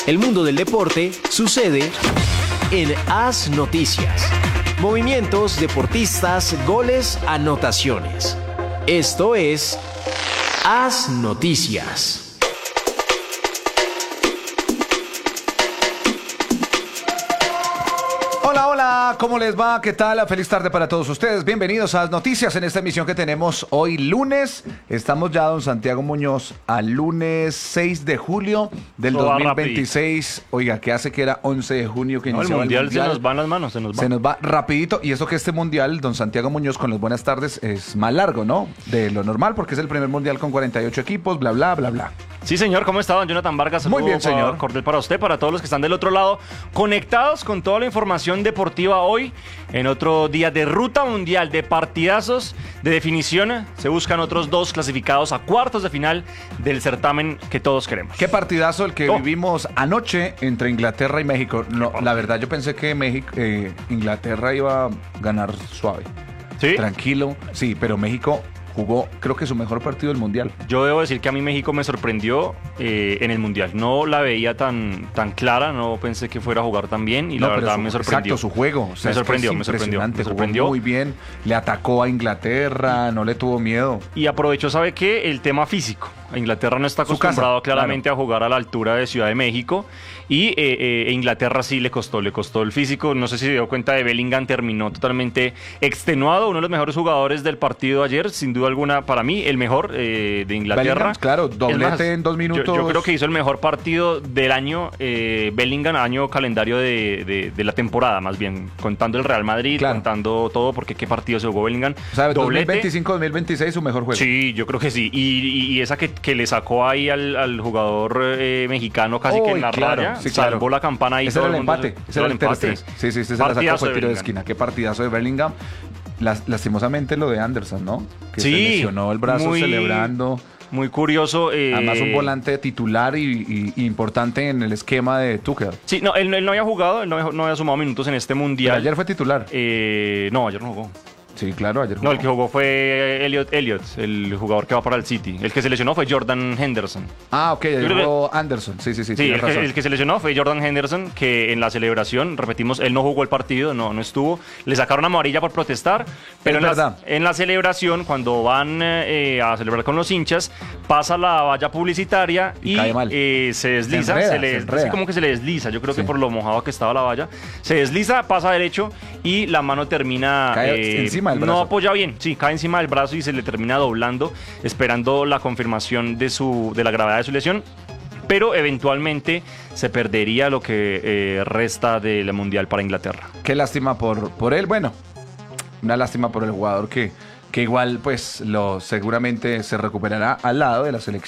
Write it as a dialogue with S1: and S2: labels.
S1: El mundo del deporte sucede en AS Noticias. Movimientos, deportistas, goles, anotaciones. Esto es AS Noticias.
S2: Hola, hola, ¿cómo les va? ¿Qué tal? Feliz tarde para todos ustedes. Bienvenidos a las noticias en esta emisión que tenemos hoy lunes. Estamos ya, don Santiago Muñoz, al lunes 6 de julio del 2026. Oiga, ¿qué hace que era 11 de junio que iniciaba
S3: el mundial? Se nos van las manos, se nos va
S2: rapidito. Y eso que este mundial, don Santiago Muñoz, con las buenas tardes, es más largo, ¿no? De lo normal, porque es el primer mundial con 48 equipos, bla, bla, bla, bla.
S3: Sí, señor, ¿cómo está, don Jonathan Vargas?
S2: Muy bien, señor.
S3: Cordial para usted, para todos los que están del otro lado, conectados con toda la información deportiva hoy, en otro día de ruta mundial, de partidazos, de definición. Se buscan otros dos clasificados a cuartos de final del certamen que todos queremos.
S2: Qué partidazo el que vivimos anoche entre Inglaterra y México. No, la verdad, yo pensé que Inglaterra iba a ganar suave.
S3: ¿Sí?
S2: Tranquilo, sí, pero México jugó, creo que su mejor partido del Mundial.
S3: Yo debo decir que a mí México me sorprendió en el Mundial. No la veía tan clara, no pensé que fuera a jugar tan bien y la verdad me sorprendió.
S2: Exacto, su juego. O sea,
S3: me sorprendió.
S2: Jugó muy bien, le atacó a Inglaterra, no le tuvo miedo.
S3: Y aprovechó, ¿sabe qué? El tema físico. Inglaterra no está acostumbrado claramente a jugar a la altura de Ciudad de México y Inglaterra sí le costó el físico. No sé si se dio cuenta de Bellingham, terminó totalmente extenuado, uno de los mejores jugadores del partido ayer, sin duda alguna, para mí, el mejor de Inglaterra.
S2: Bellingham, claro, doblete en 2 minutos.
S3: Yo creo que hizo el mejor partido del año, Bellingham, año calendario de la temporada, más bien, contando el Real Madrid, contando todo, porque qué partido se jugó Bellingham.
S2: O sea, 2025-2026 su mejor juego.
S3: Sí, yo creo que sí. Y esa que le sacó ahí al jugador mexicano casi que en la raya,
S2: sí,
S3: salvó la campana ahí.
S2: Ese era el empate. Ese era el empate. Sí, se la sacó, fue tiro de esquina. Qué partidazo de Bellingham. Lastimosamente lo de Anderson, ¿no? Que se lesionó el brazo celebrando.
S3: Muy curioso.
S2: Además un volante titular y importante en el esquema de Tuchel.
S3: Sí, no, él no había jugado, él no había sumado minutos en este mundial.
S2: Pero ayer fue titular.
S3: No, ayer no jugó.
S2: Sí, claro, ayer jugó.
S3: No, el que jugó fue Elliot, el jugador que va para el City. El que se lesionó fue Jordan Henderson.
S2: Ah, ok, ayer jugó Anderson. Sí,
S3: el que se lesionó fue Jordan Henderson, que en la celebración, repetimos, él no jugó el partido, no estuvo. Le sacaron amarilla por protestar, pero en la celebración, cuando van a celebrar con los hinchas, pasa la valla publicitaria y se desliza. Así como que se le desliza. Yo creo que por lo mojado que estaba la valla. Se desliza, pasa derecho y la mano termina...
S2: Cae encima.
S3: No apoya bien, sí, cae encima del brazo y se le termina doblando, esperando la confirmación de la gravedad de su lesión, pero eventualmente se perdería lo que resta del Mundial para Inglaterra.
S2: Qué lástima por él, bueno, una lástima por el jugador que igual pues seguramente se recuperará al lado de la selección.